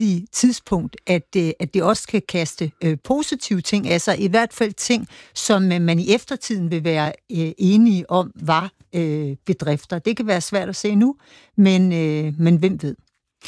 rigtige tidspunkt, at det også kan kaste positive ting af sig, i hvert fald ting, som man i eftertiden vil være enige om var bedrifter. Det kan være svært at se nu, men hvem ved?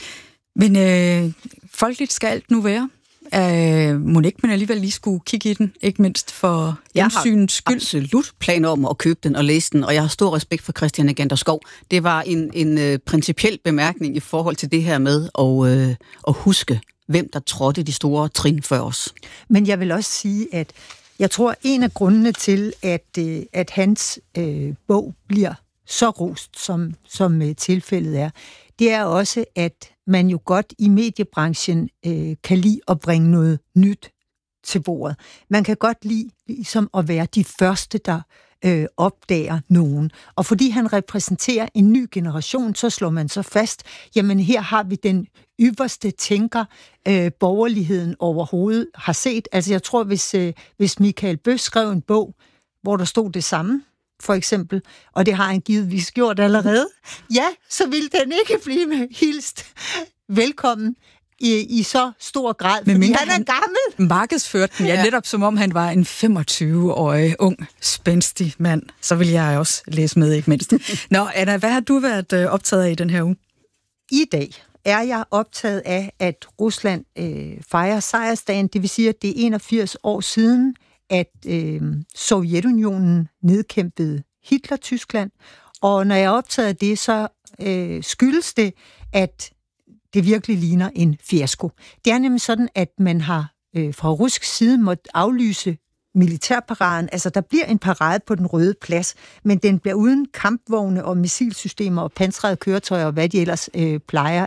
Men folkeligt skal alt nu være. Må ikke man alligevel lige skulle kigge i den, ikke mindst for indsynets skyld? Jeg har absolut planer om at købe den og læse den, og jeg har stor respekt for Christian Agenter Skov. Det var en principiel bemærkning i forhold til det her med at huske, hvem der trådte de store trin før os. Men jeg vil også sige, at jeg tror, en af grundene til, at hans bog bliver så rost, som tilfældet er, det er også, at man jo godt i mediebranchen kan lide at bringe noget nyt til bordet. Man kan godt lide ligesom at være de første, der opdager nogen. Og fordi han repræsenterer en ny generation, så slår man så fast, jamen her har vi den ypperste tænker, borgerligheden overhovedet har set. Altså jeg tror, hvis Michael Bøf skrev en bog, hvor der stod det samme, for eksempel, og det har han givetvis gjort allerede, ja, så vil den ikke blive hilst velkommen i så stor grad, fordi han er gammel. Markedsførte den, netop som om han var en 25-årig, ung, spændstig mand. Så vil jeg også læse med, ikke mindst. Nå, Anna, hvad har du været optaget af i den her uge? I dag er jeg optaget af, at Rusland fejrer sejrsdagen, det vil sige, at det er 81 år siden, at Sovjetunionen nedkæmpede Hitler-Tyskland. Og når jeg er optaget af det, så skyldes det, at det virkelig ligner en fiasko. Det er nemlig sådan, at man har fra russisk side måtte aflyse militærparaden. Altså, der bliver en parade på den Røde Plads, men den bliver uden kampvogne og missilsystemer og pansrede køretøjer og hvad de ellers plejer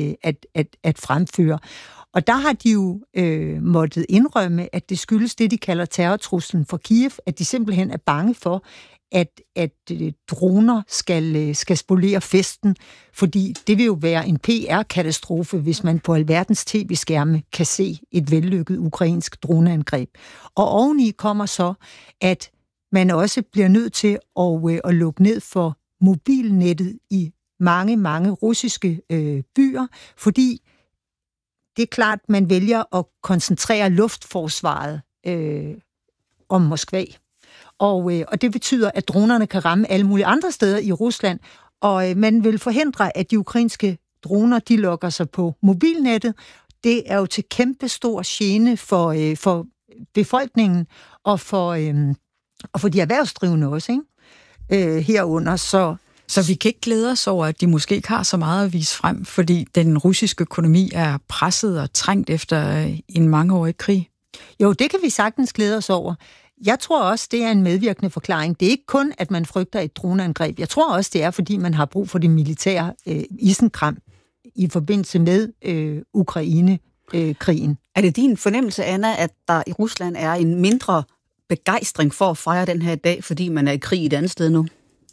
at fremføre. Og der har de jo måttet indrømme, at det skyldes det, de kalder terrortruslen for Kiev, at de simpelthen er bange for, at droner skal spolere festen, fordi det vil jo være en PR-katastrofe, hvis man på alverdens tv-skærme kan se et vellykket ukrainsk droneangreb. Og oveni kommer så, at man også bliver nødt til at lukke ned for mobilnettet i mange, mange russiske byer, fordi det er klart, at man vælger at koncentrere luftforsvaret om Moskva. Og det betyder, at dronerne kan ramme alle mulige andre steder i Rusland, og man vil forhindre, at de ukrainske droner, de lokker sig på mobilnettet. Det er jo til kæmpe stor gene for befolkningen og for de erhvervsdrivende også, ikke? Herunder Så vi kan ikke glæde os over, at de måske ikke har så meget at vise frem, fordi den russiske økonomi er presset og trængt efter en mangeårig krig? Jo, det kan vi sagtens glæde os over. Jeg tror også, det er en medvirkende forklaring. Det er ikke kun, at man frygter et droneangreb. Jeg tror også, det er, fordi man har brug for det militære isenkram i forbindelse med Ukraine-krigen. Er det din fornemmelse, Anna, at der i Rusland er en mindre begejstring for at fejre den her dag, fordi man er i krig et andet sted nu?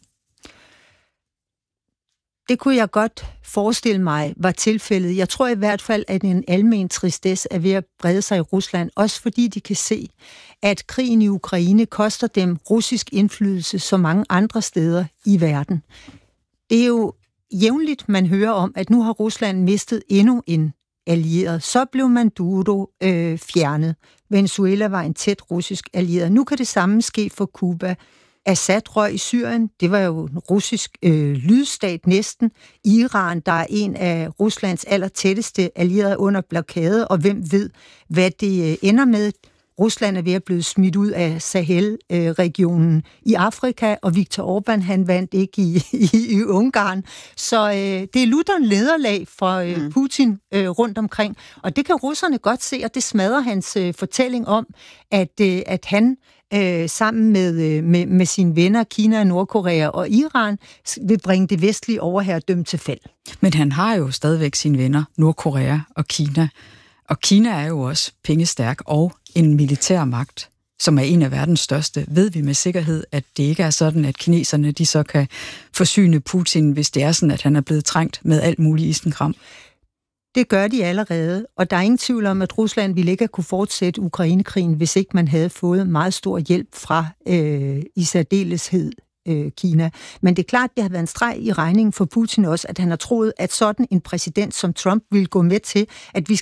Det kunne jeg godt forestille mig var tilfældet. Jeg tror i hvert fald, at en almen tristesse er ved at brede sig i Rusland, også fordi de kan se, at krigen i Ukraine koster dem russisk indflydelse så mange andre steder i verden. Det er jo jævnligt, man hører om, at nu har Rusland mistet endnu en allieret. Så blev Maduro fjernet. Venezuela var en tæt russisk allieret. Nu kan det samme ske for Cuba. Assad røg i Syrien, det var jo en russisk lydstat næsten. Iran, der er en af Ruslands allertætteste allierede under blokade, og hvem ved, hvad det ender med. Rusland er ved at blive smidt ud af Sahel-regionen i Afrika, og Viktor Orbán, han vandt ikke i Ungarn. Så det er lutteren lederlag fra Putin rundt omkring, og det kan russerne godt se, og det smadrer hans fortælling om, at han sammen med sine venner, Kina, Nordkorea og Iran, vil bringe det vestlige overherredømme til fald. Men han har jo stadigvæk sine venner, Nordkorea og Kina. Og Kina er jo også pengestærk og en militærmagt, som er en af verdens største. Ved vi med sikkerhed, at det ikke er sådan, at kineserne de så kan forsyne Putin, hvis det er sådan, at han er blevet trængt med alt muligt isenkram? Det gør de allerede, og der er ingen tvivl om, at Rusland ville ikke have kunne fortsætte Ukrainekrigen, hvis ikke man havde fået meget stor hjælp fra i særdeleshed Kina. Men det er klart, det har været en streg i regningen for Putin også, at han har troet, at sådan en præsident som Trump ville gå med til, at vi